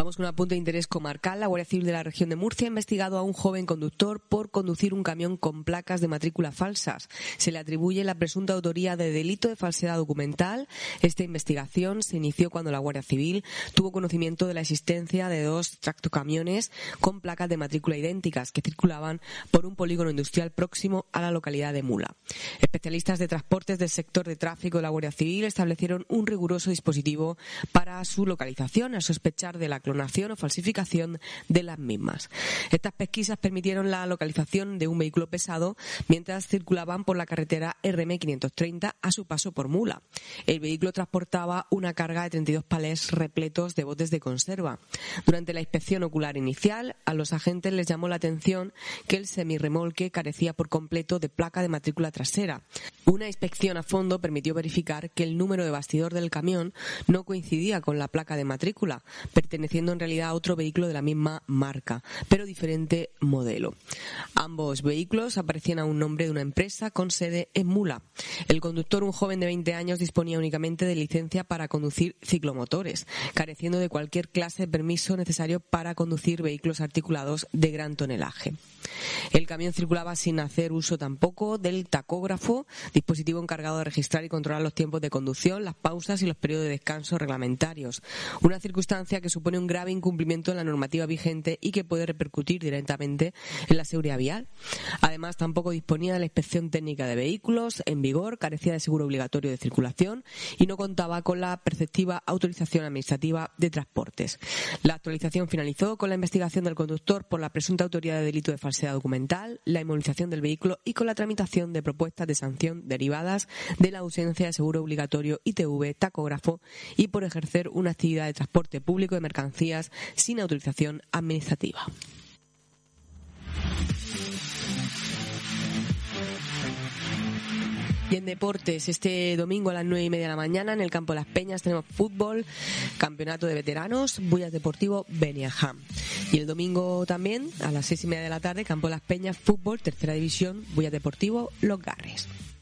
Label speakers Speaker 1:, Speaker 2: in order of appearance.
Speaker 1: Vamos con un apunte de interés comarcal. La Guardia Civil de la región de Murcia ha investigado a un joven conductor por conducir un camión con placas de matrícula falsas. Se le atribuye la presunta autoría de delito de falsedad documental. Esta investigación se inició cuando la Guardia Civil tuvo conocimiento de la existencia de 2 tractocamiones con placas de matrícula idénticas que circulaban por un polígono industrial próximo a la localidad de Mula. Especialistas de transportes del sector de tráfico de la Guardia Civil establecieron un riguroso dispositivo para su localización al sospechar de la clonación o falsificación de las mismas. Estas pesquisas permitieron la localización de un vehículo pesado mientras circulaban por la carretera RM530 a su paso por Mula. El vehículo transportaba una carga de 32 palés repletos de botes de conserva. Durante la inspección ocular inicial, a los agentes les llamó la atención que el semirremolque carecía por completo de placa de matrícula trasera. Una inspección a fondo permitió verificar que el número de bastidor del camión no coincidía con la placa de matrícula, perteneciendo en realidad a otro vehículo de la misma marca, pero diferente modelo. Ambos vehículos aparecían a un nombre de una empresa con sede en Mula. El conductor, un joven de 20 años, disponía únicamente de licencia para conducir ciclomotores, careciendo de cualquier clase de permiso necesario para conducir vehículos articulados de gran tonelaje. El camión circulaba sin hacer uso tampoco del tacógrafo, dispositivo encargado de registrar y controlar los tiempos de conducción, las pausas y los periodos de descanso reglamentarios. Una circunstancia que supone un grave incumplimiento de la normativa vigente y que puede repercutir directamente en la seguridad vial. Además, tampoco disponía de la inspección técnica de vehículos en vigor, carecía de seguro obligatorio de circulación y no contaba con la preceptiva autorización administrativa de transportes. La actualización finalizó con la investigación del conductor por la presunta autoría de delito de falsedad documental, la inmovilización del vehículo y con la tramitación de propuestas de sanción derivadas de la ausencia de seguro obligatorio, ITV, tacógrafo y por ejercer una actividad de transporte público de mercancías sin autorización administrativa. Y en deportes, este domingo a las 9:30 de la mañana en el campo de Las Peñas tenemos fútbol, campeonato de veteranos, Bullas Deportivo Beniajam. Y el domingo también a las 6:30 de la tarde, campo de Las Peñas, fútbol, tercera división, Bullas Deportivo Los Garres.